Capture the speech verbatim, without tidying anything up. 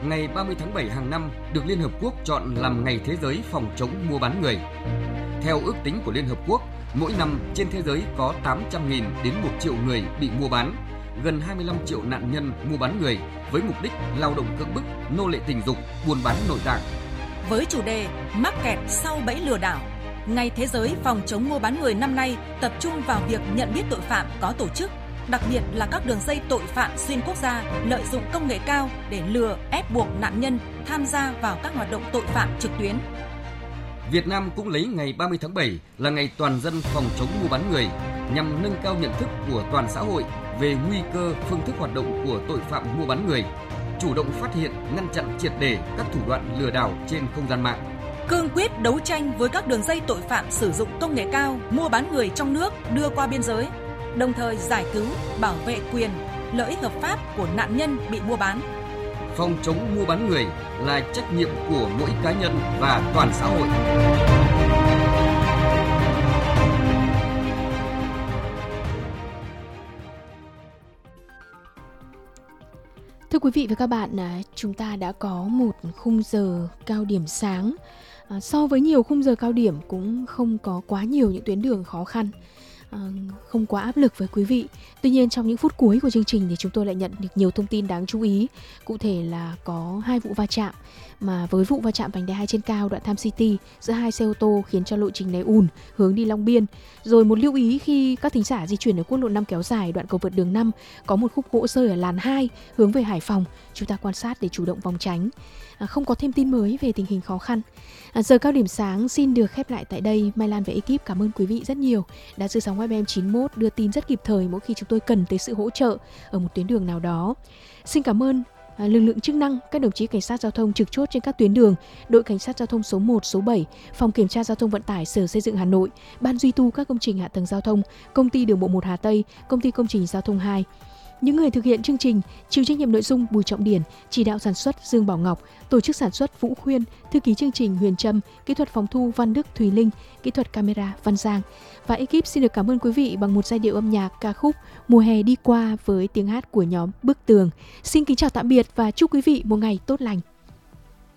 ngày ba mươi tháng bảy hàng năm được Liên Hợp Quốc chọn làm Ngày Thế giới phòng chống mua bán người. Theo ước tính của Liên Hợp Quốc, mỗi năm trên thế giới có tám trăm nghìn đến một triệu người bị mua bán, gần hai mươi lăm triệu nạn nhân mua bán người với mục đích lao động cưỡng bức, nô lệ tình dục, buôn bán nội tạng. Với chủ đề mắc kẹt sau bẫy lừa đảo, Ngày Thế giới phòng chống mua bán người năm nay tập trung vào việc nhận biết tội phạm có tổ chức, đặc biệt là các đường dây tội phạm xuyên quốc gia lợi dụng công nghệ cao để lừa ép buộc nạn nhân tham gia vào các hoạt động tội phạm trực tuyến. Việt Nam cũng lấy ngày ba mươi tháng bảy là ngày toàn dân phòng chống mua bán người nhằm nâng cao nhận thức của toàn xã hội về nguy cơ, phương thức hoạt động của tội phạm mua bán người, chủ động phát hiện, ngăn chặn triệt để các thủ đoạn lừa đảo trên không gian mạng. Cương quyết đấu tranh với các đường dây tội phạm sử dụng công nghệ cao mua bán người trong nước đưa qua biên giới, đồng thời giải cứu, bảo vệ quyền, lợi ích hợp pháp của nạn nhân bị mua bán. Phòng chống mua bán người là trách nhiệm của mỗi cá nhân và toàn xã hội. Thưa quý vị và các bạn, chúng ta đã có một khung giờ cao điểm sáng. So với nhiều khung giờ cao điểm cũng không có quá nhiều những tuyến đường khó khăn, không quá áp lực với quý vị. Tuy nhiên trong những phút cuối của chương trình thì chúng tôi lại nhận được nhiều thông tin đáng chú ý. Cụ thể là có hai vụ va chạm, mà với vụ va chạm vành đai hai trên cao đoạn Tham City giữa hai xe ô tô khiến cho lộ trình này ùn hướng đi Long Biên. Rồi một lưu ý khi các thính giả di chuyển ở quốc lộ năm kéo dài đoạn cầu vượt đường năm, có một khúc gỗ rơi ở làn hai hướng về Hải Phòng, chúng ta quan sát để chủ động phòng tránh. À, không có thêm tin mới về tình hình khó khăn. À, giờ cao điểm sáng xin được khép lại tại đây. Mai Lan và ekip cảm ơn quý vị rất nhiều đã giữ sóng ép em chín mươi mốt đưa tin rất kịp thời mỗi khi chúng tôi cần tới sự hỗ trợ ở một tuyến đường nào đó. Xin cảm ơn À, lực lượng chức năng, các đồng chí cảnh sát giao thông trực chốt trên các tuyến đường, đội cảnh sát giao thông số một, số bảy, phòng kiểm tra giao thông vận tải Sở Xây dựng Hà Nội, ban duy tu các công trình hạ tầng giao thông, công ty đường bộ một Hà Tây, công ty công trình giao thông hai. Những người thực hiện chương trình chịu trách nhiệm nội dung Bùi Trọng Điển, chỉ đạo sản xuất Dương Bảo Ngọc, tổ chức sản xuất Vũ Khuyên, thư ký chương trình Huyền Trâm, kỹ thuật phòng thu Văn Đức Thùy Linh, kỹ thuật camera Văn Giang. Và ekip xin được cảm ơn quý vị bằng một giai điệu âm nhạc ca khúc Mùa hè đi qua với tiếng hát của nhóm Bức Tường. Xin kính chào tạm biệt và chúc quý vị một ngày tốt lành.